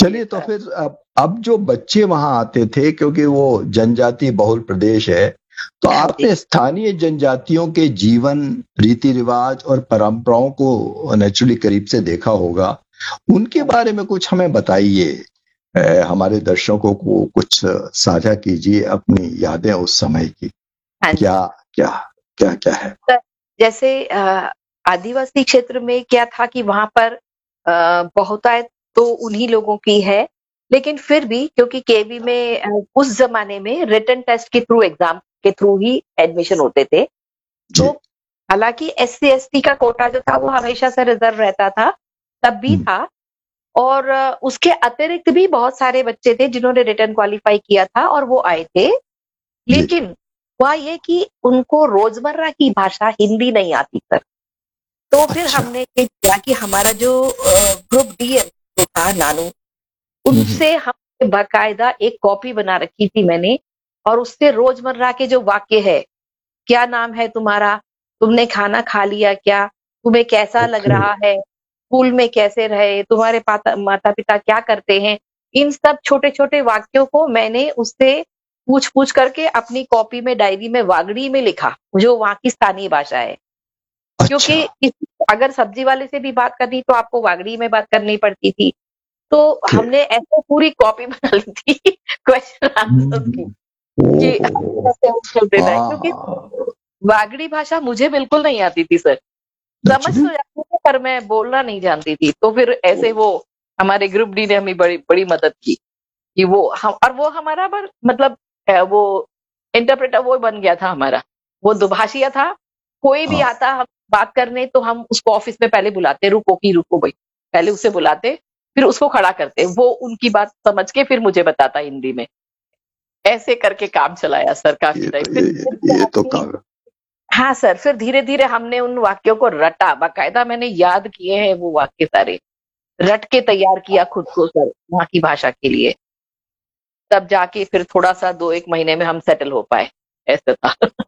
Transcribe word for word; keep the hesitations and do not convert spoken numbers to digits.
चलिए तो फिर अब अब जो बच्चे वहां आते थे, क्योंकि वो जनजाति बहुल प्रदेश है, तो हाँ जी। आपने स्थानीय जनजातियों के जीवन, रीति रिवाज और परंपराओं को नेचुरली करीब से देखा होगा। उनके हाँ बारे में कुछ हमें बताइए। अ, हमारे दर्शकों को कुछ साझा कीजिए अपनी यादें उस समय की। हाँ जी। क्या क्या क्या क्या है? तो जैसे अ, आदिवासी क्षेत्र में क्या था कि वहां पर अ, बहुतायत तो उन्हीं लोगों की है, लेकिन फिर भी क्योंकि केवी में अ, उस जमाने में रिटन टेस्ट के थ्रू, एग्जाम के थ्रू ही एडमिशन होते थे। तो जी। हालांकि एस सी एस टी का कोटा जो था वो हमेशा से रिजर्व रहता था, तब भी हम्म, था। और अ, उसके अतिरिक्त भी बहुत सारे बच्चे थे जिन्होंने रिटर्न क्वालिफाई किया था और वो आए थे। जी। लेकिन हुआ ये कि उनको रोजमर्रा की भाषा हिंदी नहीं आती सर। तो फिर अच्छा। हमने ये किया कि हमारा जो ग्रुप डी जो था नानू, हम्म, हम्म, उनसे हम बाकायदा एक कॉपी बना रखी थी मैंने, और उससे रोजमर्रा के जो वाक्य है, क्या नाम है तुम्हारा, तुमने खाना खा लिया क्या, तुम्हें कैसा लग ओके। रहा है, स्कूल में कैसे रहे, तुम्हारे पाता माता पिता क्या करते हैं, इन सब छोटे छोटे वाक्यों को मैंने उससे पूछ पूछ करके अपनी कॉपी में, डायरी में, वागड़ी में लिखा, जो वहाँ की स्थानीय भाषा है। अच्छा। क्योंकि किसी अगर सब्जी वाले से भी बात करनी तो आपको वागड़ी में बात करनी पड़ती थी। तो ओके। हमने ऐसे पूरी कॉपी बना ली थी क्वेश्चन आंसर की, हम्म, कि ओहो। कैसे उत्तर देना है, क्योंकि हाँ। वागड़ी भाषा मुझे बिल्कुल नहीं आती थी सर। समझ नेचुरली। तो जाती थी पर मैं बोलना नहीं जानती थी। तो फिर ऐसे वो हमारे ग्रुप डी ने हमें बड़ी बड़ी मदद की कि वो हम, और वो हमारा पर मतलब अ, वो इंटरप्रेटर वो बन गया था हमारा। वो दुभाषिया था। कोई भी हाँ। आता हम बात करने तो हम उसको ऑफिस में पहले बुलाते, रुको की रुको भाई, पहले उसे बुलाते, फिर उसको खड़ा करते, वो उनकी बात समझ के फिर मुझे बताता हिंदी में। ऐसे करके काम चलाया सर काफी ये टाइम। तो फिर ये ये, ये तो धीरे-धीरे काम। हाँ सर, फिर धीरे-धीरे हमने उन वाक्यों को रटा, बाकायदा मैंने याद किए हैं वो वाक्य सारे, रट के तैयार किया खुद को सर वहाँ की भाषा के लिए। तब जाके फिर थोड़ा-सा दो एक महीने में हम सेटल हो पाए, ऐसा था।